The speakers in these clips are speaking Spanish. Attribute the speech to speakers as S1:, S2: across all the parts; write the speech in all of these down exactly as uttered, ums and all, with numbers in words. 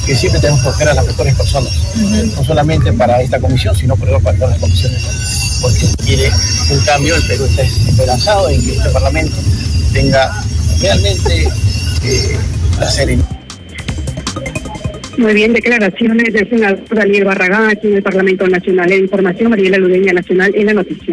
S1: que siempre tenemos que buscar a las mejores personas, uh-huh. no solamente para esta comisión, sino por ejemplo, para todas las comisiones, porque quiere un cambio. El Perú está esperanzado en que este Parlamento tenga realmente eh, la serenidad.
S2: Muy bien, declaraciones del senador Daniel Barragán aquí en el Parlamento Nacional. En información, Mariela Ludeña, Nacional, en la noticia.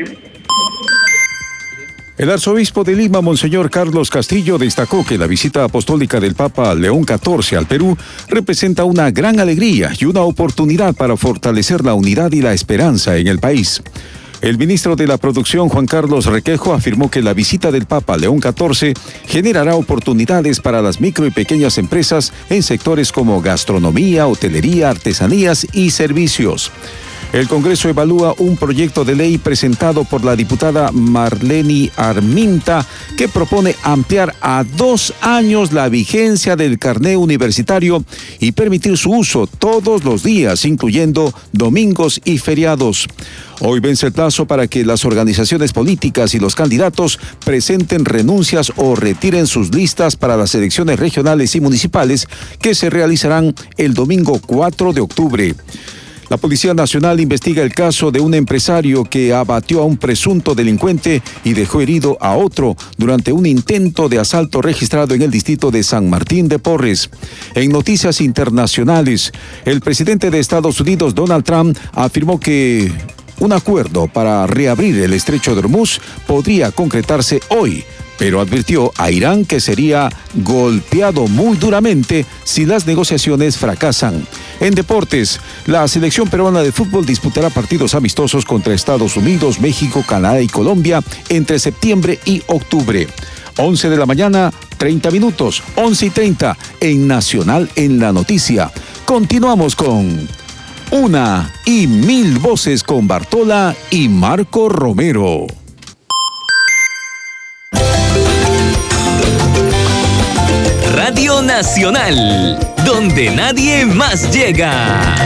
S3: El arzobispo de Lima, Monseñor Carlos Castillo, destacó que la visita apostólica del Papa León catorce al Perú representa una gran alegría y una oportunidad para fortalecer la unidad y la esperanza en el país. El ministro de la Producción, Juan Carlos Requejo, afirmó que la visita del Papa León catorce generará oportunidades para las micro y pequeñas empresas en sectores como gastronomía, hotelería, artesanías y servicios. El Congreso evalúa un proyecto de ley presentado por la diputada Marleni Arminta que propone ampliar a dos años la vigencia del carné universitario y permitir su uso todos los días, incluyendo domingos y feriados. Hoy vence el plazo para que las organizaciones políticas y los candidatos presenten renuncias o retiren sus listas para las elecciones regionales y municipales que se realizarán el domingo cuatro de octubre. La Policía Nacional investiga el caso de un empresario que abatió a un presunto delincuente y dejó herido a otro durante un intento de asalto registrado en el distrito de San Martín de Porres. En noticias internacionales, el presidente de Estados Unidos, Donald Trump, afirmó que un acuerdo para reabrir el estrecho de Hormuz podría concretarse hoy, pero advirtió a Irán que sería golpeado muy duramente si las negociaciones fracasan. En deportes, la selección peruana de fútbol disputará partidos amistosos contra Estados Unidos, México, Canadá y Colombia entre septiembre y octubre. once de la mañana, treinta minutos, once y treinta, en Nacional en la Noticia. Continuamos con Una y Mil Voces con Bartola y Marco Romero.
S4: Radio Nacional, donde nadie más llega.